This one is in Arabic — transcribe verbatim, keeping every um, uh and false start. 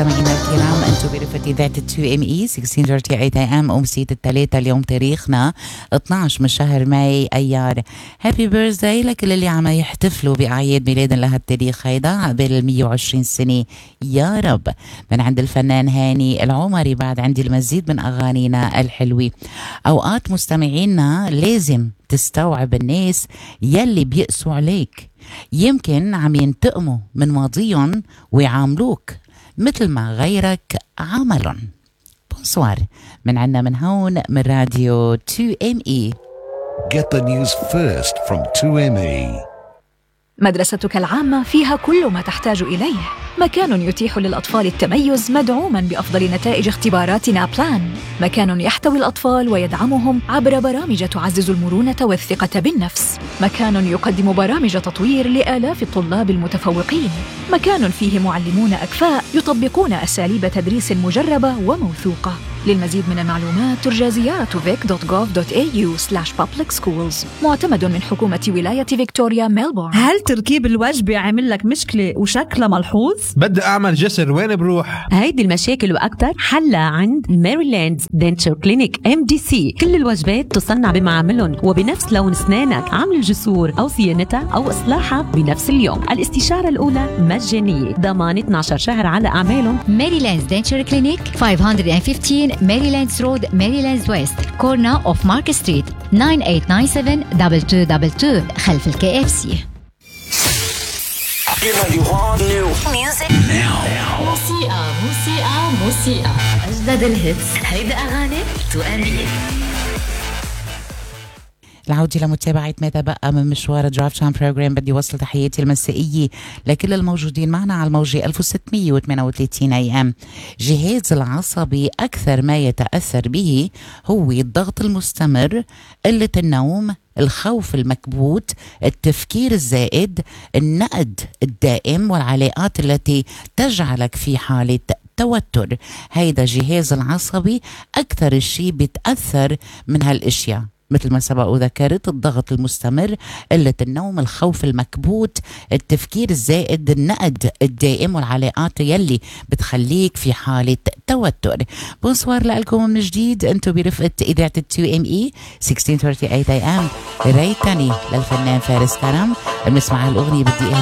مستمعينا الكرام، انتم برفقة إذاعة تو ام اي ستة عشر ثلاثين اي ام أمسية الثلاثاء. اليوم تاريخنا اثناشر من شهر ماي ايار. هابي بيرثداي لكل اللي عم يحتفلوا بأعياد ميلاد لها التاريخ هيدا عقبال ال مية وعشرين سنة يا رب. من عند الفنان هاني العمري بعد عندي المزيد من أغانينا الحلوة. أوقات مستمعينا لازم تستوعب الناس يلي بيقسوا عليك، يمكن عم ينتقموا من ماضيهم ويعاملوك مثل ما غيرك عملهم. بونسوار من عنا من هون من راديو تو ام اي. Get the news first from تو ام اي. مدرستك العامة فيها كل ما تحتاج إليه، مكان يتيح للأطفال التميز مدعوماً بأفضل نتائج اختباراتنا بلان، مكان يحتوي الأطفال ويدعمهم عبر برامج تعزز المرونة والثقة بالنفس، مكان يقدم برامج تطوير لآلاف الطلاب المتفوقين، مكان فيه معلمون أكفاء يطبقون أساليب تدريس مجربة وموثوقة. للمزيد من المعلومات ترجى زيارة فيك دوت جوف دوت إيه يو سلاش بابليك سكولز، معتمد من حكومة ولاية فيكتوريا ميلبورن. هل تركيب الوجبة عامل لك مشكلة وشكلها ملحوظ؟ بدي أعمل جسر، وين بروح؟ هيدي المشاكل وأكتر حلها عند ميريلاند دنتشر كلينيك ام دي سي. كل الوجبات تصنع بمعاملهم وبنفس لون أسنانك، عمل الجسور أو صيانتها أو إصلاحها بنفس اليوم. الاستشارة الأولى مجانية، ضمان اثنا عشر شهر على أعمالهم. ميريلاند دنتشر كلينيك خمسمية وخمستاشر ميريلاندز رود، ميريلاندز ويست، كورنا اوف مارك ستريت، تسعة ثمانية تسعة سبعة اثنين اثنين اثنين اثنين خلف الكي اف سي. موسيقى موسيقى موسيقى أجدد الهيتس، هيدا أغاني تو ام اي. العودة لمتابعة ما تبقى من مشوار درايف تايم بروجرام. بدي وصل تحياتي المسائية لكل الموجودين معنا على الموجة ألف وستمية وثمانية وثلاثين اي ام. جهاز العصبي أكثر ما يتأثر به هو الضغط المستمر، قلة النوم، الخوف المكبوت، التفكير الزائد، النقد الدائم، والعلاقات التي تجعلك في حالة توتر. هيدا جهاز العصبي أكثر الشيء بيتأثر من هالاشياء، مثل ما سبق وذكرت: الضغط المستمر، قلة النوم، الخوف المكبوت، التفكير الزائد، النقد الدائم، والعلاقات يلي بتخليك في حالة توتر. بونسوار لكم من جديد، انتو برفقة إذاعة تو ام اي ستة عشر ثلاثين اي ام. ريتني للفنان فارس كرم. بنسمع هالأغنية بدي